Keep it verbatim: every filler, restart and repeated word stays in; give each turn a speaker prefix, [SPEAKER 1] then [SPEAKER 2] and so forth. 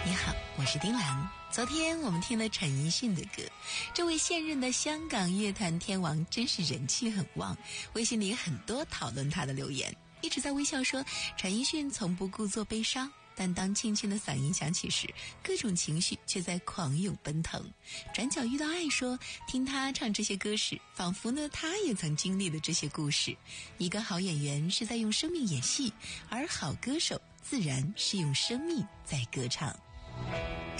[SPEAKER 1] 你好，我是丁兰。昨天我们听了陈奕迅的歌，这位现任的香港乐坛天王真是人气很旺，微信里很多讨论他的留言，一直在微笑说陈奕迅从不故作悲伤，但当轻轻的嗓音响起时，各种情绪却在狂涌奔腾。转角遇到爱说，听他唱这些歌时，仿佛呢他也曾经历了这些故事。一个好演员是在用生命演戏，而好歌手自然是用生命在歌唱。